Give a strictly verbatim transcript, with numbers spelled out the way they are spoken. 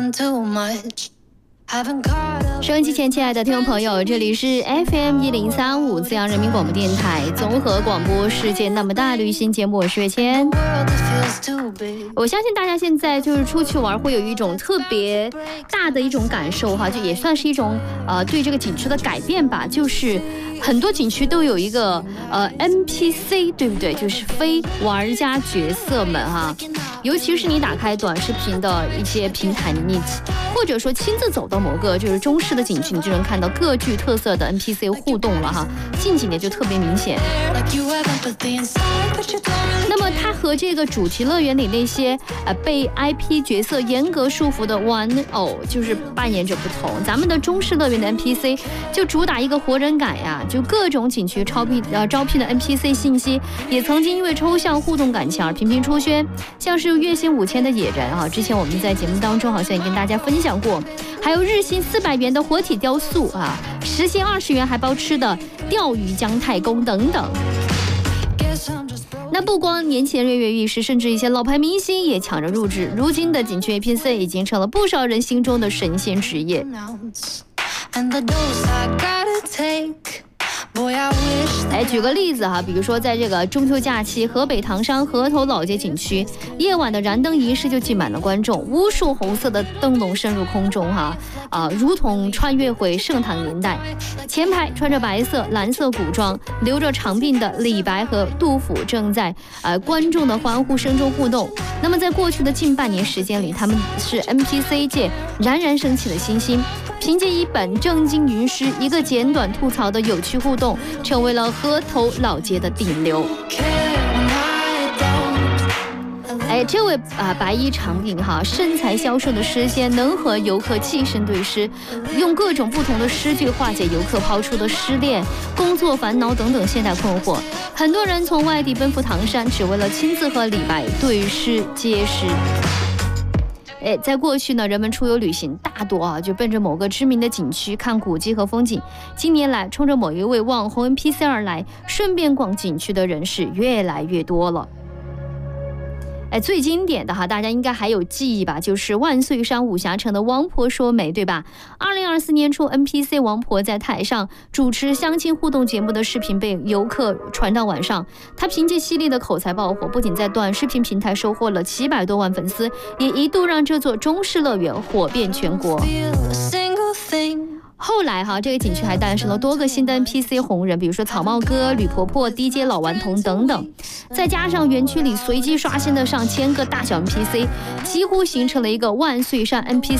收音机前亲爱的听众朋友，这里是 F M 一零三五资阳人民广播电台综合广播世界那么大旅行节目，我是月谦。我相信大家现在就是出去玩会有一种特别大的一种感受哈，就也算是一种呃对这个景区的改变吧，就是很多景区都有一个呃 N P C， 对不对？就是非玩家角色们哈，尤其是你打开短视频的一些平台，你或者说亲自走到某个就是中式的景区，你就能看到各具特色的 N P C 互动了哈。近几年就特别明显。那么它和这个主题乐园里那些呃被 I P 角色严格束缚的玩偶就是扮演者不同，咱们的中式乐园的 N P C 就主打一个活人感呀，就各种景区招聘呃招聘的 N P C 信息也曾经因为抽象互动感强而频频出圈，像是月薪五千的野人啊，之前我们在节目当中好像也跟大家分享过，还有日薪四百元的活体雕塑啊，时薪二十元还包吃的钓鱼姜太公等等。那不光年轻人跃跃欲试，甚至一些老牌明星也抢着入职。如今的景区 N P C 已经成了不少人心中的神仙职业。哎，举个例子哈，比如说在这个中秋假期，河北唐山河头老街景区夜晚的燃灯仪式就挤满了观众，无数红色的灯笼升入空中哈，啊，如同穿越回盛唐年代。前排穿着白色、蓝色古装、留着长鬓的李白和杜甫正在呃观众的欢呼声中互动。那么在过去的近半年时间里，他们是 N P C 界冉冉升起的新星。凭借一本正经吟诗，一个简短吐槽的有趣互动，成为了河头老街的顶流。哎，这位啊、呃、白衣长鬓哈，身材消瘦的诗仙，能和游客近身对诗，用各种不同的诗句化解游客抛出的失恋、工作烦恼等等现代困惑。很多人从外地奔赴唐山，只为了亲自和李白对诗接诗。哎，在过去呢，人们出游旅行大多啊就奔着某个知名的景区看古迹和风景。近年来，冲着某一位网红 N P C 而来，顺便逛景区的人士越来越多了。哎，最经典的哈，大家应该还有记忆吧，就是万岁山武侠城的王婆说媒，对吧？二零二四年初 ，N P C 王婆在台上主持相亲互动节目的视频被游客传到网上，她凭借犀利的口才爆火，不仅在短视频平台收获了七百多万粉丝，也一度让这座中式乐园火遍全国。后来哈，这个景区还诞生了多个新的 N P C 红人，比如说草帽哥、吕婆婆、D J 老顽童等等，再加上园区里随机刷新的上千个大小 N P C， 几乎形成了一个万岁山 N P